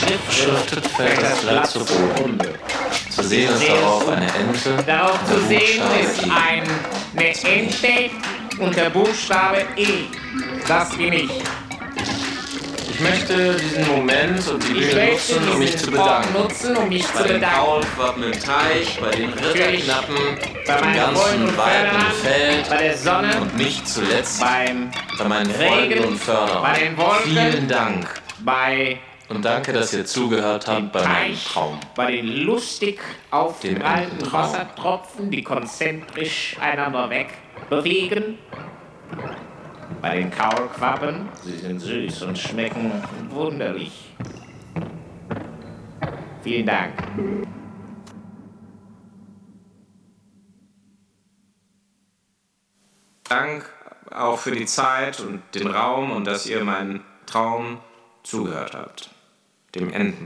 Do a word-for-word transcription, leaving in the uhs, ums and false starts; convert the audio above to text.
Beschriftet fällt das Blatt zu Boden. Zu sehen ist darauf eine Ente. Darauf zu sehen ist I. eine Ente und der Buchstabe E. Das bin ich. Ich möchte diesen Moment und die Ich Bühne möchte nutzen, um mich zu diesen Ort bedanken. nutzen, um mich Bei zu den bedanken. Kaulquappen im Teich, bei den Ritterknappen, Bei im meinen Freunden ganzen und weiten Förderern, Feld bei der Sonne, und nicht zuletzt beim bei meinen Freunden Regen, und Förderern. bei den Wolken, Vielen Dank bei und danke, dass ihr zugehört habt dem bei meinem Teich, Traum. bei den lustig aufgeprallten Ententraum. Wassertropfen, die konzentrisch einander weg bewegen. Bei den Kaulquappen, sie sind süß und schmecken wunderlich. Vielen Dank. Dank auch für die Zeit und den Raum und dass ihr meinen Traum zugehört habt. Dem Enten.